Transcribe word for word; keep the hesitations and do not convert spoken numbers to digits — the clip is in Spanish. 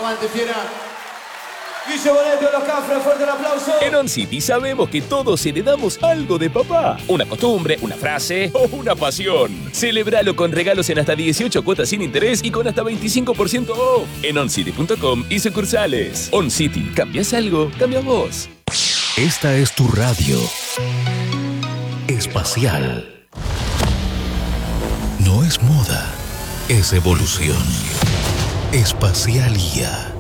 Aguante, fiera. Guille Boneto, los Cafres, fuerte el aplauso. En On City sabemos que todos heredamos algo de papá. Una costumbre, una frase o una pasión. Celebralo con regalos en hasta dieciocho cuotas sin interés y con hasta veinticinco por ciento off. En oncity punto com y sucursales. On City, ¿cambias algo? Cambia vos. Esta es tu radio. Espacial. No es moda, es evolución. Espacial I A.